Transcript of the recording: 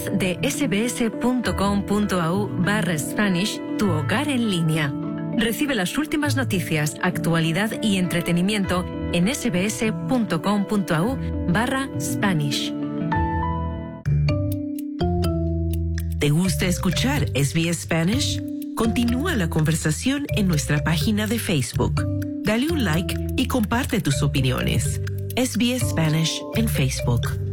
Haz de sbs.com.au/Spanish tu hogar en línea. Recibe las últimas noticias, actualidad y entretenimiento en sbs.com.au/Spanish. ¿Te gusta escuchar SBS Spanish? Continúa la conversación en nuestra página de Facebook. Dale un like y comparte tus opiniones. SBS Spanish en Facebook.